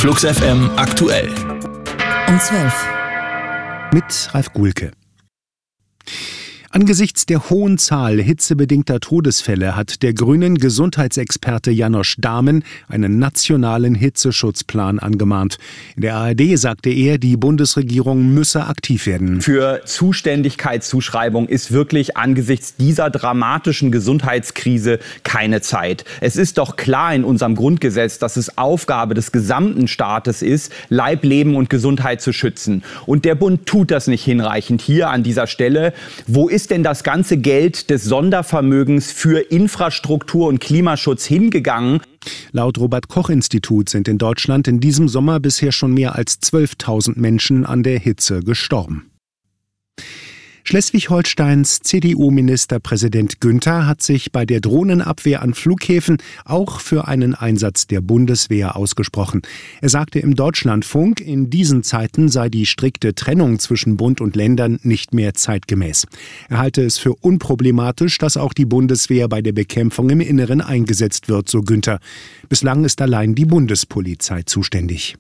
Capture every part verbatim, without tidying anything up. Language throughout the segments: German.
Flux F M aktuell. Um zwölf. Mit Ralf Gulke. Angesichts der hohen Zahl hitzebedingter Todesfälle hat der grünen Gesundheitsexperte Janosch Dahmen einen nationalen Hitzeschutzplan angemahnt. In der A R D sagte er, die Bundesregierung müsse aktiv werden. Für Zuständigkeitszuschreibung ist wirklich angesichts dieser dramatischen Gesundheitskrise keine Zeit. Es ist doch klar in unserem Grundgesetz, dass es Aufgabe des gesamten Staates ist, Leib, Leben und Gesundheit zu schützen. Und der Bund tut das nicht hinreichend hier an dieser Stelle. Wo ist denn das ganze Geld des Sondervermögens für Infrastruktur und Klimaschutz hingegangen? Laut Robert-Koch-Institut sind in Deutschland in diesem Sommer bisher schon mehr als zwölftausend Menschen an der Hitze gestorben. Schleswig-Holsteins C D U-Ministerpräsident Günther hat sich bei der Drohnenabwehr an Flughäfen auch für einen Einsatz der Bundeswehr ausgesprochen. Er sagte im Deutschlandfunk, in diesen Zeiten sei die strikte Trennung zwischen Bund und Ländern nicht mehr zeitgemäß. Er halte es für unproblematisch, dass auch die Bundeswehr bei der Bekämpfung im Inneren eingesetzt wird, so Günther. Bislang ist allein die Bundespolizei zuständig.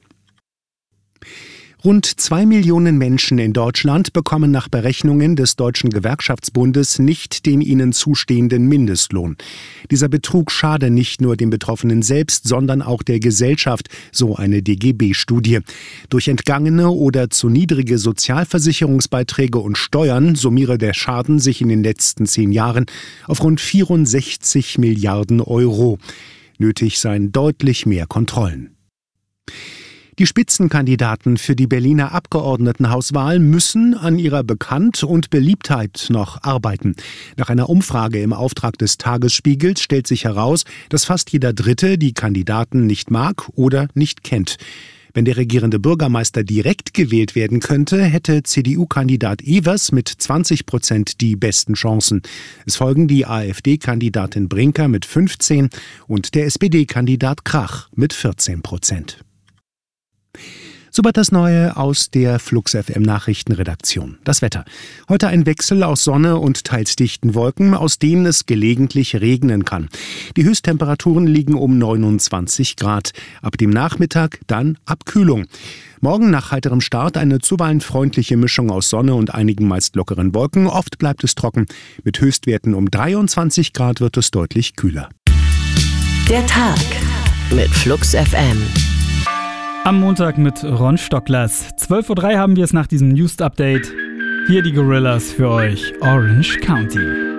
Rund zwei Millionen Menschen in Deutschland bekommen nach Berechnungen des Deutschen Gewerkschaftsbundes nicht den ihnen zustehenden Mindestlohn. Dieser Betrug schade nicht nur den Betroffenen selbst, sondern auch der Gesellschaft, so eine D G B-Studie. Durch entgangene oder zu niedrige Sozialversicherungsbeiträge und Steuern summiere der Schaden sich in den letzten zehn Jahren auf rund vierundsechzig Milliarden Euro. Nötig seien deutlich mehr Kontrollen. Die Spitzenkandidaten für die Berliner Abgeordnetenhauswahl müssen an ihrer Bekannt- und Beliebtheit noch arbeiten. Nach einer Umfrage im Auftrag des Tagesspiegels stellt sich heraus, dass fast jeder Dritte die Kandidaten nicht mag oder nicht kennt. Wenn der regierende Bürgermeister direkt gewählt werden könnte, hätte C D U-Kandidat Evers mit zwanzig Prozent die besten Chancen. Es folgen die AfD-Kandidatin Brinker mit fünfzehn und der S P D-Kandidat Krach mit vierzehn Prozent. Soweit das Neue aus der Flux F M Nachrichtenredaktion. Das Wetter. Heute ein Wechsel aus Sonne und teils dichten Wolken, aus denen es gelegentlich regnen kann. Die Höchsttemperaturen liegen um neunundzwanzig Grad. Ab dem Nachmittag dann Abkühlung. Morgen nach heiterem Start eine zuweilen freundliche Mischung aus Sonne und einigen meist lockeren Wolken. Oft bleibt es trocken. Mit Höchstwerten um dreiundzwanzig Grad wird es deutlich kühler. Der Tag mit Flux F M. Am Montag mit Ron Stocklers. zwölf Uhr drei haben wir es nach diesem News-Update. Hier die Gorillas für euch, Orange County.